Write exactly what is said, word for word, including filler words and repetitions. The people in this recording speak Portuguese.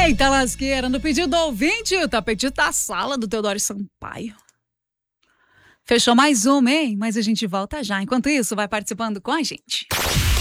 Eita lasqueira, no pedido do ouvinte, o tapete da sala do Teodoro Sampaio. Fechou mais uma, hein? Mas a gente volta já. Enquanto isso, vai participando com a gente.